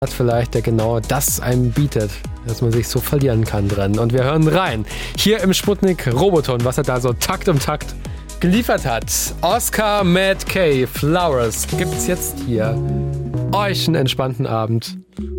vielleicht, der genau das einem bietet, dass man sich so verlieren kann drin. Und wir hören rein. Hier im Sputnik Roboton, was er da so Takt um Takt geliefert hat. Oscar Matt Kay, Flowers, gibt's jetzt hier. Euch einen entspannten Abend.